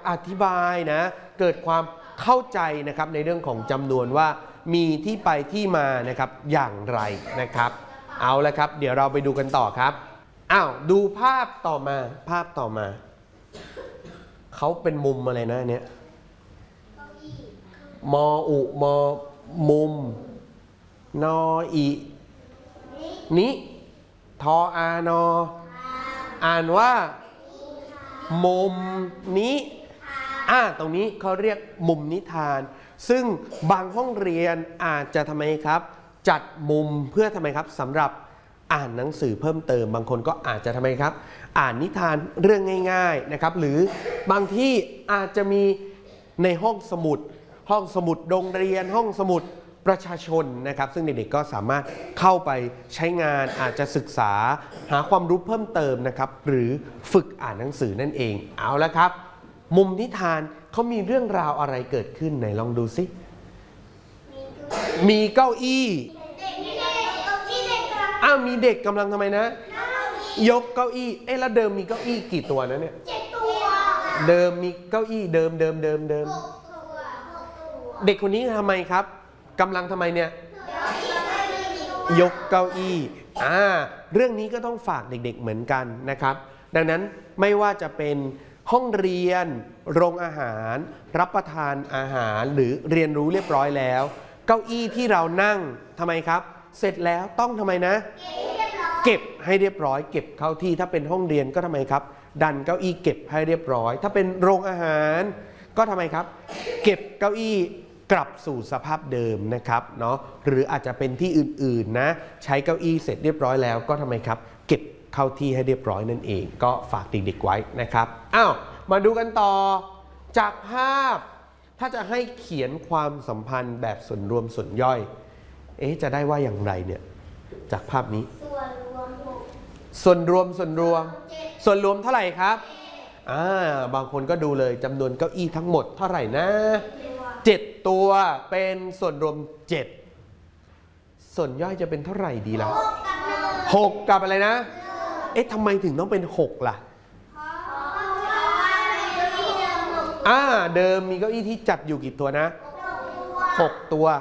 อธิบายนะเกิดความเข้าใจนะครับในเรื่องของจำนวนว่ามีที่ไปที่มานะครับอย่างไรนะครับเอาละครับเดี๋ยวเราไปดูกันต่อครับดูภาพต่อมาเขาเป็นมุมอะไรนะเนี่ยมออุมอมุมนออีนิทออานออ่านว่ามุมนี้ตรงนี้เขาเรียกมุมนิทานซึ่งบางห้องเรียนอาจจะทำไมครับจัดมุมเพื่อทำไมครับสำหรับอ่านหนังสือเพิ่มเติมบางคนก็อาจจะทำไมครับอ่านนิทานเรื่องง่ายๆนะครับหรือบางที่อาจจะมีในห้องสมุดโรงเรียนห้องสมุดประชาชนนะครับซึ่งเด็กๆก็สามารถเข้าไปใช้งานอาจจะศึกษาหาความรู้เพิ่มเติมนะครับหรือฝึกอ่านหนังสือนั่นเองเอาละครับมุมนิทานเขามีเรื่องราวอะไรเกิดขึ้นไหนลองดูสิมีเก้าอี้มีเด็กกำลังทำไมนะยกเก้าอี้แล้วเดิมมีเก้าอี้กี่ตัวนะเนี่ย7 ตัวเดิมมีเก้าอี้เดิมเด็กคนนี้ทำไมครับกำลังทำไมเนี่ยยกเก้าอี้เรื่องนี้ก็ต้องฝากเด็กๆเหมือนกันนะครับดังนั้นไม่ว่าจะเป็นห้องเรียนโรงอาหารรับประทานอาหารหรือเรียนรู้เรียบร้อยแล้วเก้าอี้ที่เรานั่งทำไมครับเสร็จแล้วต้องทำไมนะเก็บให้เรียบร้อยเก็บเข้าที่ถ้าเป็นห้องเรียนก็ทำไมครับดันเก้าอี้เก็บให้เรียบร้อยถ้าเป็นโรงอาหารก็ทำไมครับเก็บเก้าอี้กลับสู่สภาพเดิมนะครับเนาะหรืออาจจะเป็นที่อื่นๆนะใช้เก้าอี้เสร็จเรียบร้อยแล้วก็ทำไมครับเก็บเข้าที่ให้เรียบร้อยนั่นเองก็ฝากเด็กๆไว้นะครับมาดูกันต่อจากภาพถ้าจะให้เขียนความสัมพันธ์แบบส่วนรวมส่วนย่อยจะได้ว่าอย่างไรเนี่ยจากภาพนี้ส่วนรวมเท่าไหร่ครับบางคนก็ดูเลยจำนวนเก้าอี้ทั้งหมดเท่าไหร่นะ7 ตัวเป็นส่วนรวม7ส่วนย่อยจะเป็นเท่าไหร่ดีล่ะ6กับอะไรนะทำไมถึงต้องเป็น6ล่ะเดิมมีเก้าอี้ที่จัดอยู่กี่ตัวนะ6 ตัว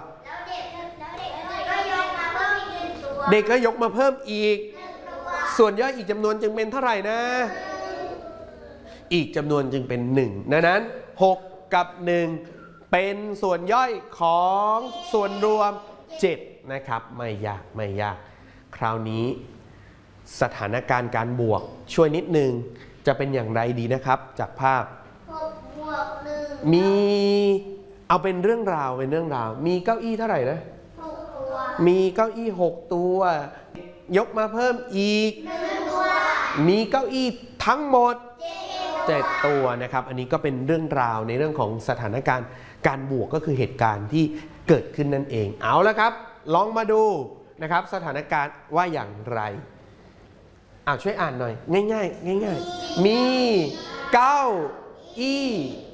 เด็กก็ยกมาเพิ่มอีกส่วนย่อยอีกจำนวนจึงเป็นเท่าไหร่นะอีกจำนวนจึงเป็น1ดังนั้น6กับ1เป็นส่วนย่อยของส่วนรวม7นะครับไม่ยากคราวนี้สถานการณ์การบวกช่วยนิดนึงจะเป็นอย่างไรดีนะครับจากภาพมีเอาเป็นเรื่องราวมีเก้าอี้เท่าไหร่นะมีเก้าอี้6 ตัวยกมาเพิ่มอีก1 ตัวมีเก้าอี้ทั้งหมด7 ตัวนะครับอันนี้ก็เป็นเรื่องราวในเรื่องของสถานการณ์การบวกก็คือเหตุการณ์ที่เกิดขึ้นนั่นเองเอาละครับลองมาดูนะครับสถานการณ์ว่าอย่างไรช่วยอ่านหน่อยง่ายมีเก้าอี้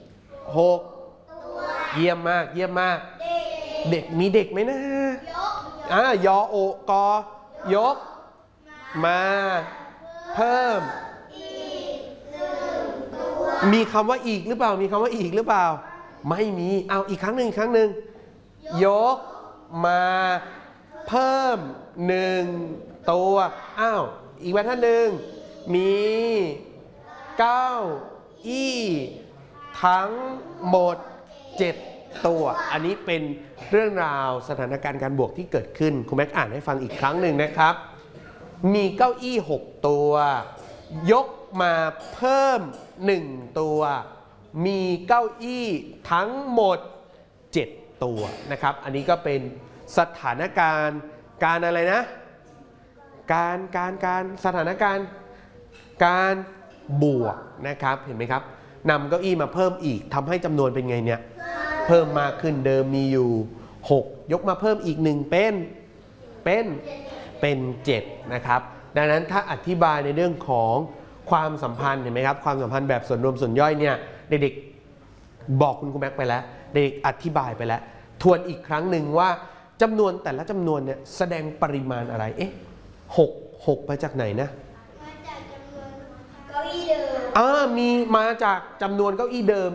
6 เยี่ยมมากเด็กมีเด็กไหมนะยอโอกอยกมาเพิ่มมีคำว่าอีกหรือเปล่าไม่มีอีกครั้งหนึ่งยกมาเพิ่ม1 ตัวอีกท่านหนึ่งมีเก้าอี้ทั้งหมด7 ตัวอันนี้เป็นเรื่องราวสถานการณ์การบวกที่เกิดขึ้นครูแม็กอ่านให้ฟังอีกครั้งหนึ่งนะครับมีเก้าอี้6 ตัวยกมาเพิ่ม1 ตัวมีเก้าอี้ทั้งหมด7 ตัวนะครับอันนี้ก็เป็นสถานการณ์การอะไรนะการสถานการณ์การบวกนะครับเห็นไหมครับนำเก้าอี้มาเพิ่มอีกทำให้จำนวนเป็นไงเนี่ยเพิ่มมากขึ้นเดิมมีอยู่6ยกมาเพิ่มอีก1เป็น7นะครับดังนั้นถ้าอธิบายในเรื่องของความสัมพันธ์เห็นไหมครับความสัมพันธ์แบบส่วนรวมส่วนย่อยเนี่ยเด็กๆบอกคุณครูแม็กไปแล้วเด็กอธิบายไปแล้วทวนอีกครั้งหนึ่งว่าจำนวนแต่ละจำนวนเนี่ยแสดงปริมาณอะไร6มาจากไหนนะมาจากจำนวนเก้าอี้เดิมมีมาจากจำนวนเก้าอี้เดิม